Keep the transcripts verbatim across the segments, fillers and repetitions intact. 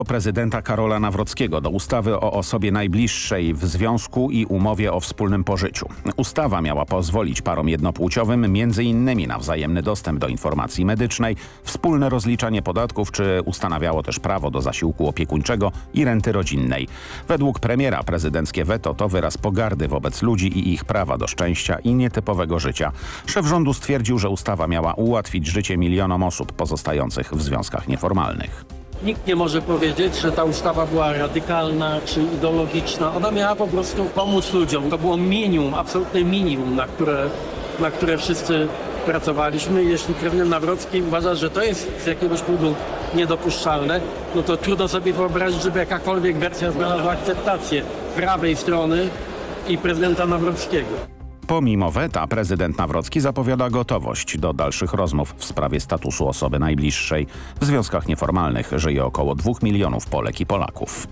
Prezydenta Karola Nawrockiego do ustawy o osobie najbliższej w związku i umowie o wspólnym pożyciu. Ustawa miała pozwolić parom jednopłciowym między innymi na wzajemny dostęp do informacji medycznej, wspólne rozliczanie podatków, czy ustanawiało też prawo do zasiłku opiekuńczego i renty rodzinnej. Według premiera prezydenckie weto to wyraz pogardy wobec ludzi i ich prawa do szczęścia i nietypowego życia. Szef rządu stwierdził, że ustawa miała ułatwić życie milionom osób pozostających w związkach nieformalnych. Nikt nie może powiedzieć, że ta ustawa była radykalna czy ideologiczna. Ona miała po prostu pomóc ludziom. To było minimum, absolutne minimum, na które, na które wszyscy pracowaliśmy. Jeśli premier Nawrocki uważa, że to jest z jakiegoś powodu niedopuszczalne, no to trudno sobie wyobrazić, żeby jakakolwiek wersja znalazła akceptację prawej strony i prezydenta Nawrockiego. Pomimo weta prezydent Nawrocki zapowiada gotowość do dalszych rozmów w sprawie statusu osoby najbliższej. W związkach nieformalnych żyje około dwóch milionów Polek i Polaków.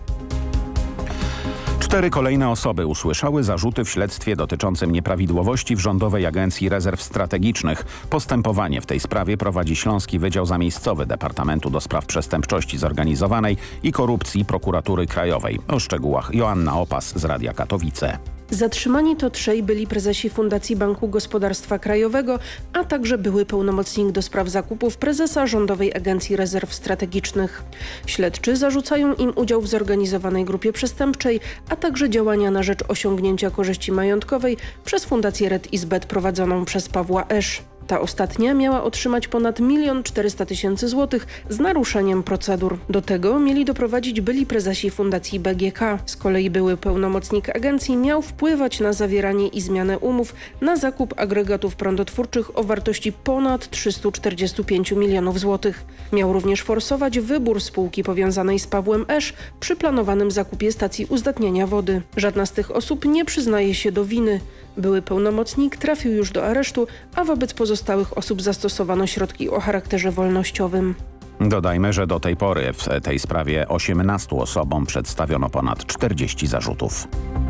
Cztery kolejne osoby usłyszały zarzuty w śledztwie dotyczącym nieprawidłowości w Rządowej Agencji Rezerw Strategicznych. Postępowanie w tej sprawie prowadzi Śląski Wydział Zamiejscowy Departamentu do Spraw Przestępczości Zorganizowanej i Korupcji Prokuratury Krajowej. O szczegółach Joanna Opas z Radia Katowice. Zatrzymani to trzej byli prezesi Fundacji Banku Gospodarstwa Krajowego, a także były pełnomocnik do spraw zakupów prezesa Rządowej Agencji Rezerw Strategicznych. Śledczy zarzucają im udział w zorganizowanej grupie przestępczej, a także działania na rzecz osiągnięcia korzyści majątkowej przez Fundację Red Izbet prowadzoną przez Pawła Esz. Ta ostatnia miała otrzymać ponad milion czterysta tysięcy złotych z naruszeniem procedur. Do tego mieli doprowadzić byli prezesi Fundacji B G K. Z kolei były pełnomocnik agencji miał wpływać na zawieranie i zmianę umów na zakup agregatów prądotwórczych o wartości ponad trzysta czterdzieści pięć milionów złotych. Miał również forsować wybór spółki powiązanej z Pawłem Esz przy planowanym zakupie stacji uzdatniania wody. Żadna z tych osób nie przyznaje się do winy. Były pełnomocnik trafił już do aresztu, a wobec pozostałych osób zastosowano środki o charakterze wolnościowym. Dodajmy, że do tej pory w tej sprawie osiemnastu osobom przedstawiono ponad czterdzieści zarzutów.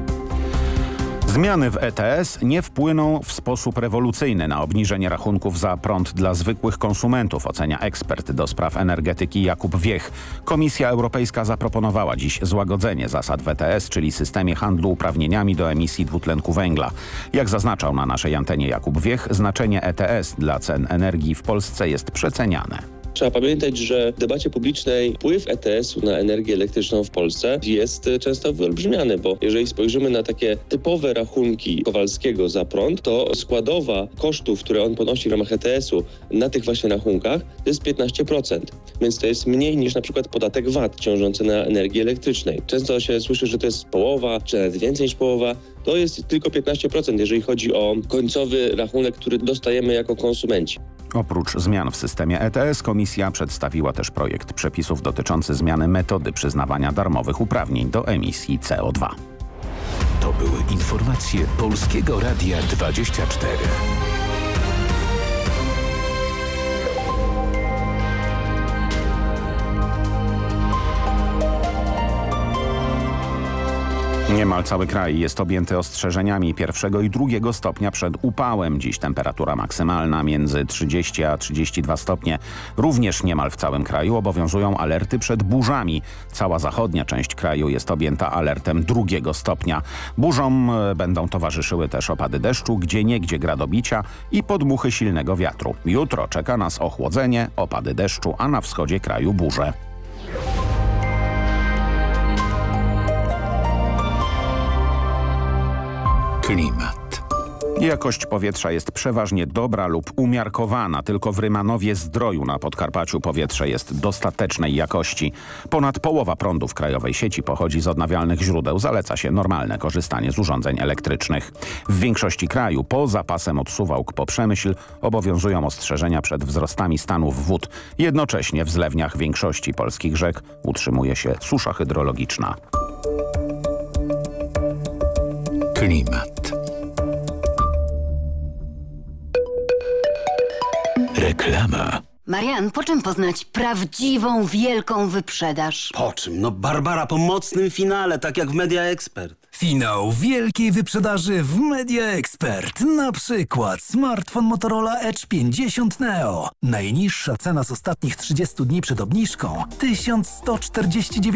Zmiany w E T S nie wpłyną w sposób rewolucyjny na obniżenie rachunków za prąd dla zwykłych konsumentów, ocenia ekspert do spraw energetyki Jakub Wiech. Komisja Europejska zaproponowała dziś złagodzenie zasad w E T S, czyli systemie handlu uprawnieniami do emisji dwutlenku węgla. Jak zaznaczał na naszej antenie Jakub Wiech, znaczenie E T S dla cen energii w Polsce jest przeceniane. Trzeba pamiętać, że w debacie publicznej wpływ E T S-u na energię elektryczną w Polsce jest często wyolbrzymiany, bo jeżeli spojrzymy na takie typowe rachunki Kowalskiego za prąd, to składowa kosztów, które on ponosi w ramach E T S-u na tych właśnie rachunkach, to jest piętnaście procent. Więc to jest mniej niż na przykład podatek V A T ciążący na energii elektrycznej. Często się słyszy, że to jest połowa, czy nawet więcej niż połowa. To jest tylko piętnaście procent, jeżeli chodzi o końcowy rachunek, który dostajemy jako konsumenci. Oprócz zmian w systemie E T S komisja przedstawiła też projekt przepisów dotyczący zmiany metody przyznawania darmowych uprawnień do emisji C O dwa. To były informacje Polskiego Radia dwadzieścia cztery. Niemal cały kraj jest objęty ostrzeżeniami pierwszego i drugiego stopnia przed upałem. Dziś temperatura maksymalna między trzydzieści a trzydzieści dwa stopnie. Również niemal w całym kraju obowiązują alerty przed burzami. Cała zachodnia część kraju jest objęta alertem drugiego stopnia. Burzom będą towarzyszyły też opady deszczu, gdzieniegdzie gradobicia i podmuchy silnego wiatru. Jutro czeka nas ochłodzenie, opady deszczu, a na wschodzie kraju burze. Klimat. Jakość powietrza jest przeważnie dobra lub umiarkowana. Tylko w Rymanowie-Zdroju na Podkarpaciu powietrze jest dostatecznej jakości. Ponad połowa prądu w krajowej sieci pochodzi z odnawialnych źródeł. Zaleca się normalne korzystanie z urządzeń elektrycznych. W większości kraju poza pasem od Suwałk po Przemyśl obowiązują ostrzeżenia przed wzrostami stanów wód. Jednocześnie w zlewniach większości polskich rzek utrzymuje się susza hydrologiczna. Klimat. Reklama. Marian, po czym poznać prawdziwą, wielką wyprzedaż? Po czym? No Barbara, po mocnym finale, tak jak w Media Expert. Finał wielkiej wyprzedaży w Media Expert. Na przykład smartfon Motorola Edge pięćdziesiąt Neo. Najniższa cena z ostatnich trzydziestu dni przed obniżką tysiąc sto czterdzieści dziewięć